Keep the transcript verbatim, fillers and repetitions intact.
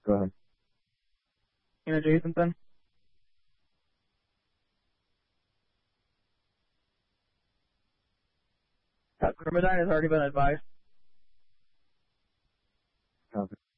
Go ahead. Anna Jasonson. Peptidine has already been advised. Copy.